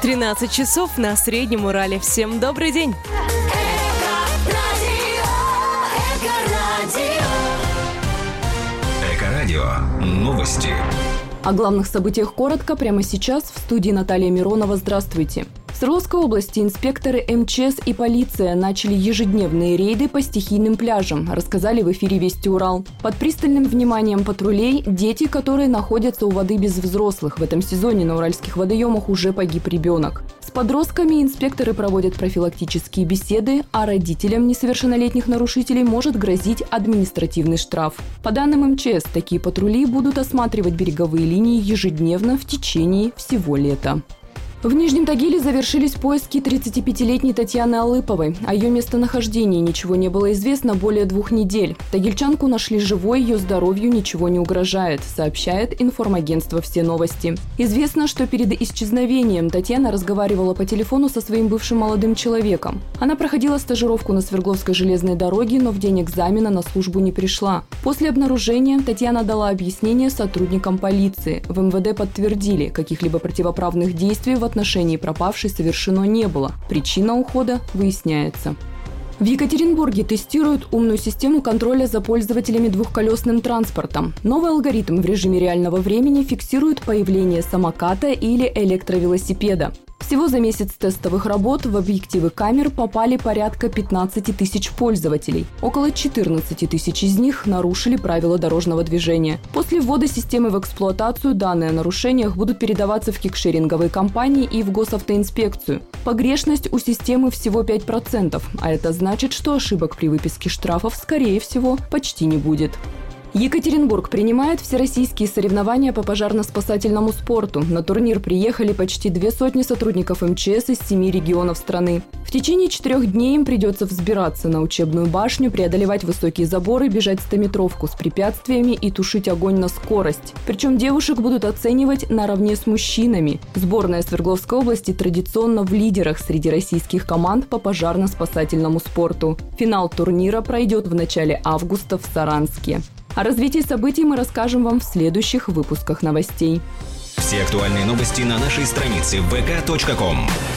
13 часов на Среднем Урале. Всем добрый день! Эко-радио. Новости. О главных событиях коротко прямо сейчас в студии Наталья Миронова. Здравствуйте. В Свердловской области инспекторы МЧС и полиция начали ежедневные рейды по стихийным пляжам, рассказали в эфире «Вести Урал». Под пристальным вниманием патрулей дети, которые находятся у воды без взрослых. В этом сезоне на уральских водоемах уже погиб ребенок. С подростками инспекторы проводят профилактические беседы, а родителям несовершеннолетних нарушителей может грозить административный штраф. По данным МЧС, такие патрули будут осматривать береговые линии ежедневно в течение всего лета. В Нижнем Тагиле завершились поиски 35-летней Татьяны Алыповой. О ее местонахождении ничего не было известно более 2 недель. Тагильчанку нашли живой, ее здоровью ничего не угрожает, сообщает информагентство «Все новости». Известно, что перед исчезновением Татьяна разговаривала по телефону со своим бывшим молодым человеком. Она проходила стажировку на Свердловской железной дороге, но в день экзамена на службу не пришла. После обнаружения Татьяна дала объяснение сотрудникам полиции. В МВД подтвердили, каких-либо противоправных действий в отношении пропавшей совершено не было. Причина ухода выясняется. В Екатеринбурге тестируют умную систему контроля за пользователями двухколесным транспортом. Новый алгоритм в режиме реального времени фиксирует появление самоката или электровелосипеда. Всего за месяц тестовых работ в объективы камер попали порядка 15 тысяч пользователей. Около 14 тысяч из них нарушили правила дорожного движения. После ввода системы в эксплуатацию данные о нарушениях будут передаваться в кикшеринговые компании и в госавтоинспекцию. Погрешность у системы всего 5%, а это значит, что ошибок при выписке штрафов, скорее всего, почти не будет. Екатеринбург принимает всероссийские соревнования по пожарно-спасательному спорту. На турнир приехали почти 200 сотрудников МЧС из 7 регионов страны. В течение 4 дней им придется взбираться на учебную башню, преодолевать высокие заборы, бежать 100-метровку с препятствиями и тушить огонь на скорость. Причем девушек будут оценивать наравне с мужчинами. Сборная Свердловской области традиционно в лидерах среди российских команд по пожарно-спасательному спорту. Финал турнира пройдет в начале августа в Саранске. О развитии событий мы расскажем вам в следующих выпусках новостей. Все актуальные новости на нашей странице vk.com.